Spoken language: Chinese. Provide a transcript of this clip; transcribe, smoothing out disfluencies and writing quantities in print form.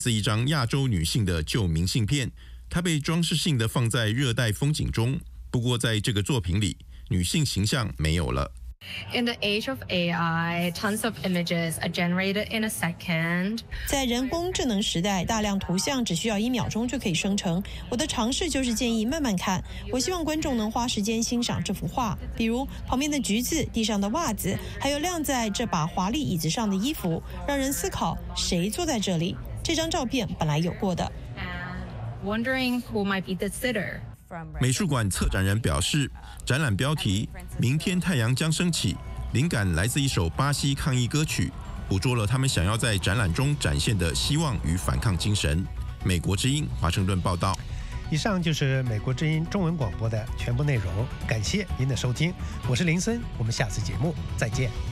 是一张亚洲女性的旧明信片，它被装饰性的放在热带风景中。不过在这个作品里，女性形象没有了。 In the age of AI, tons of images are generated in a second. 在人工智能时代，大量图像只需要1秒钟就可以生成。我的尝试就是建议慢慢看，我希望观众能花时间欣赏这幅画，比如旁边的橘子、地上的袜子，还有晾在这把华丽椅子上的衣服，让人思考谁坐在这里。这张照片本来有过的。 Wondering who might be the sitter. 美术馆策展人表示，展览标题“明天太阳将升起”，灵感来自一首巴西抗议歌曲，捕捉了他们想要在展览中展现的希望与反抗精神。美国之音华盛顿报道。 以上就是美国之音中文广播的全部内容，感谢您的收听，我是林森，我们下次节目再见。